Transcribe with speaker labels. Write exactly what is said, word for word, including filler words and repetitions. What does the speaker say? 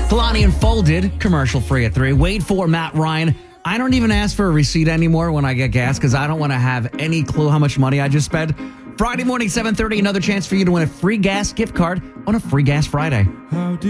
Speaker 1: Kalani and Folded, commercial free at three. Wait for Matt Ryan. I don't even ask for a receipt anymore when I get gas because I don't want to have any clue how much money I just spent. Friday morning, seven thirty, another chance for you to win a free gas gift card on a Free Gas Friday.